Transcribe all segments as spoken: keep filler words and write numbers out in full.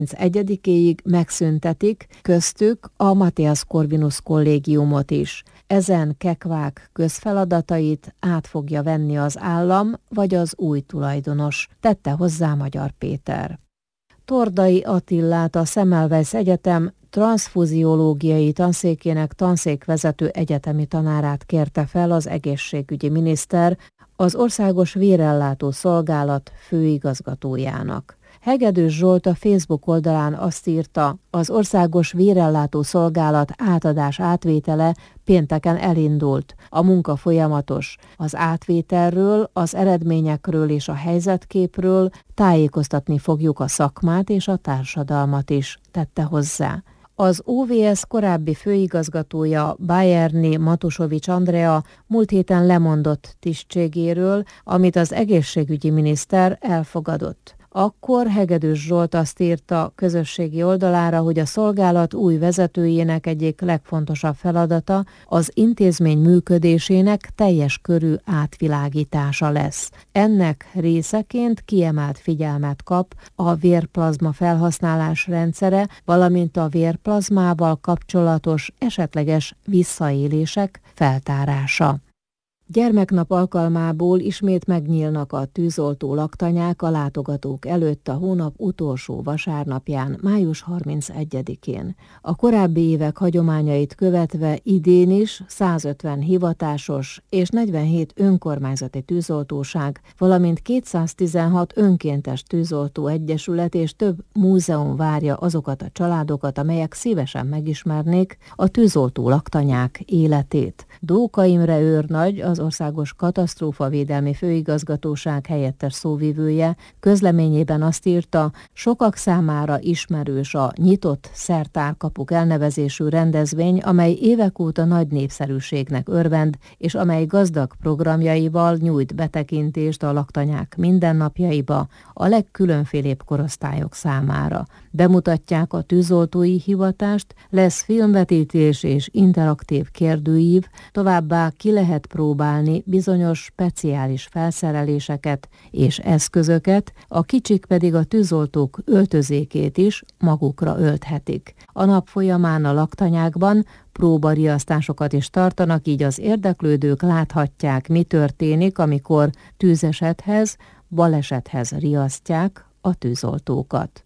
egyedikéig megszüntetik, köztük a Matthias Corvinus kollégiumot is. Ezen kekvák közfeladatait át fogja venni az állam vagy az új tulajdonos, tette hozzá Magyar Péter. Tordai Attillát, a Semmelweis Egyetem transzfuziológiai tanszékének tanszékvezető egyetemi tanárát kérte fel az egészségügyi miniszter az Országos Vérellátó Szolgálat főigazgatójának. Hegedűs Zsolt a Facebook oldalán azt írta, az Országos Vérellátó Szolgálat átadás átvétele pénteken elindult. A munka folyamatos. Az átvételről, az eredményekről és a helyzetképről tájékoztatni fogjuk a szakmát és a társadalmat is, tette hozzá. Az o vé es korábbi főigazgatója, Bayerné Matusovics Andrea múlt héten lemondott tisztségéről, amit az egészségügyi miniszter elfogadott. Akkor Hegedűs Zsolt azt írta közösségi oldalára, hogy a szolgálat új vezetőjének egyik legfontosabb feladata az intézmény működésének teljes körű átvilágítása lesz. Ennek részeként kiemelt figyelmet kap a vérplazma felhasználás rendszere, valamint a vérplazmával kapcsolatos esetleges visszaélések feltárása. Gyermeknap alkalmából ismét megnyílnak a tűzoltó laktanyák a látogatók előtt a hónap utolsó vasárnapján, május harmincegyedikén. A korábbi évek hagyományait követve idén is százötven hivatásos és negyvenhét önkormányzati tűzoltóság, valamint kétszáztizenhat önkéntes tűzoltó egyesület és több múzeum várja azokat a családokat, amelyek szívesen megismernék a tűzoltó laktanyák életét. Dóka Imre őrnagy, az Országos Katasztrófavédelmi Főigazgatóság helyettes szóvivője közleményében azt írta, sokak számára ismerős a Nyitott Szertárkapuk elnevezésű rendezvény, amely évek óta nagy népszerűségnek örvend, és amely gazdag programjaival nyújt betekintést a laktanyák mindennapjaiba a legkülönfélébb korosztályok számára. Bemutatják a tűzoltói hivatást, lesz filmvetítés és interaktív kérdőív, továbbá ki lehet próbálni bizonyos speciális felszereléseket és eszközöket, a kicsik pedig a tűzoltók öltözékét is magukra ölthetik. A nap folyamán a laktanyákban próbariasztásokat is tartanak, így az érdeklődők láthatják, mi történik, amikor tűzesethez, balesethez riasztják a tűzoltókat.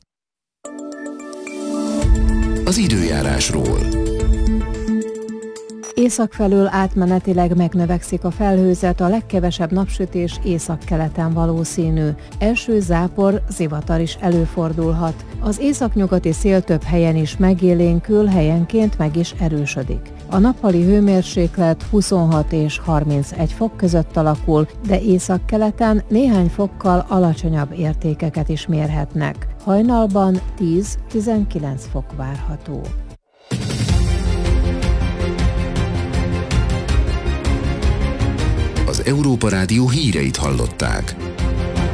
Az időjárásról. Észak felől átmenetileg megnövekszik a felhőzet, a legkevesebb napsütés északkeleten valószínű. Első zápor, zivatar is előfordulhat. Az északnyugati szél több helyen is megélénkül, helyenként meg is erősödik. A nappali hőmérséklet huszonhat és harmincegy fok között alakul, de északkeleten néhány fokkal alacsonyabb értékeket is mérhetnek. Hajnalban tíz-tizenkilenc fok várható. Az Európa Rádió híreit hallották.